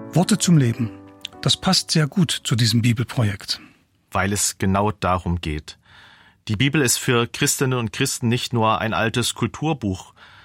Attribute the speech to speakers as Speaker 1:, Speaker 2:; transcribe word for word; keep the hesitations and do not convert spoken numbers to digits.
Speaker 1: Worte zum Leben. Das passt sehr gut zu diesem Bibelprojekt.
Speaker 2: Weil es genau darum geht. Die Bibel ist für Christinnen und Christen nicht nur ein altes Kulturbuch,